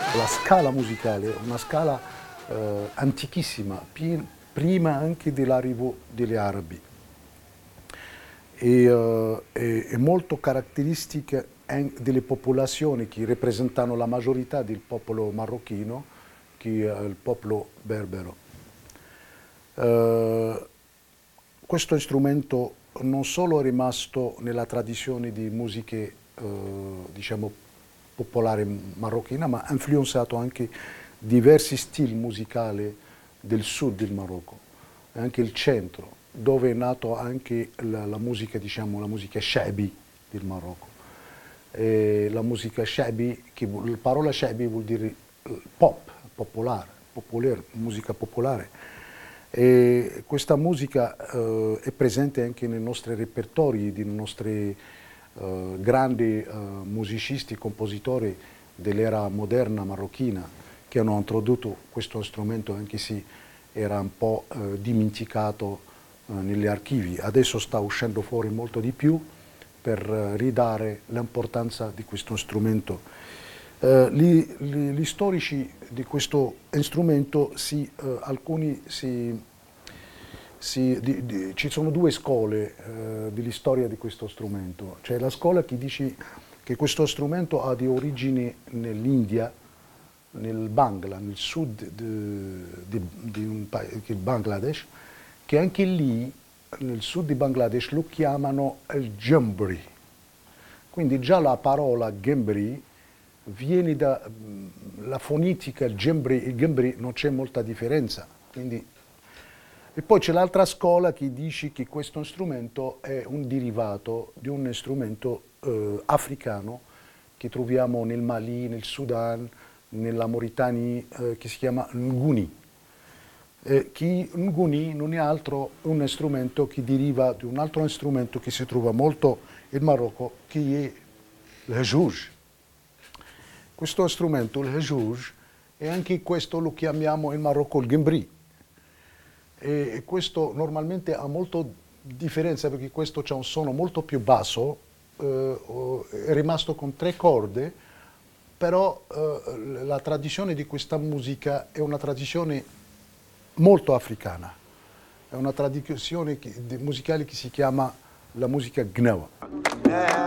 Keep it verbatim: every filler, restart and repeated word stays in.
la scala musicale è una scala eh, antichissima, prima anche dell'arrivo degli arabi. E, uh, è, è molto caratteristica delle popolazioni che rappresentano la maggiorità del popolo marocchino, che è il popolo berbero. Uh, questo strumento non solo è rimasto nella tradizione di musiche, uh, diciamo, popolare marocchina, ma ha influenzato anche diversi stili musicali del sud del Marocco, e anche il centro, dove è nato anche la, la musica, diciamo, la musica sha'bi del Marocco. E la musica sha'bi, che la parola sha'bi vuol dire pop, popolare, popolare, musica popolare. E questa musica eh, è presente anche nei nostri repertori, nei nostri eh, grandi eh, musicisti, compositori dell'era moderna marocchina, che hanno introdotto questo strumento, anche se era un po' eh, dimenticato eh, negli archivi. Adesso sta uscendo fuori molto di più per eh, ridare l'importanza di questo strumento. Eh, gli, gli, gli storici di questo strumento, si, eh, alcuni si, si, di, di, ci sono due scuole eh, della storia di questo strumento. C'è la scuola che dice che questo strumento ha di origini nell'India, nel Bangla, nel sud di, di, di un paese, il Bangladesh, che anche lì, nel sud di Bangladesh, lo chiamano il Gjambri. Quindi già la parola Gjambri viene dalla fonetica, il Gjambri, il Gjambri non c'è molta differenza. Quindi, e poi c'è l'altra scuola che dice che questo strumento è un derivato di un strumento eh, africano che troviamo nel Mali, nel Sudan, nella Mauritania, eh, che si chiama Nguni. Eh, che Nguni non è altro un strumento che deriva di un altro strumento che si trova molto in Marocco, che è il hajouj. Questo strumento, il hajouj, e anche questo lo chiamiamo in Marocco il Gjambri. E questo normalmente ha molto differenza, perché questo c'ha un suono molto più basso, eh, è rimasto con tre corde, però eh, la tradizione di questa musica è una tradizione molto africana, è una tradizione che, musicale che si chiama la musica Gnawa.